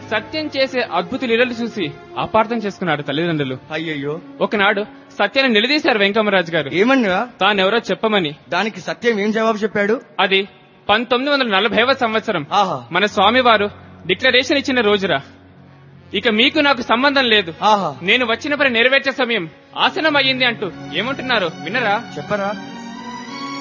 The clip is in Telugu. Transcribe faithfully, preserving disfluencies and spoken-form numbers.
సత్యం చేసే అద్భుత లీలలు చూసి అపార్థం చేసుకున్నారు తల్లిదండ్రులు. అయ్యయ్యో. ఒకనాడు సత్యాన్ని నిలదీశారు వెంకమరాజు గారు. ఏమన్నా? తానెవరో చెప్పమని. దానికి సత్యం ఏం జవాబు చెప్పాడు? అది పంతొమ్మిది వందల నలభైవ సంవత్సరం ఆహా. మన స్వామివారు డిక్లరేషన్ ఇచ్చిన రోజురా. ఇక మీకు నాకు సంబంధం లేదు, ఆహా, నేను వచ్చిన పని నెరవేర్చే సమయం ఆసనం అయ్యింది అంటూ ఏమంటున్నారు వినరా? చెప్పరా.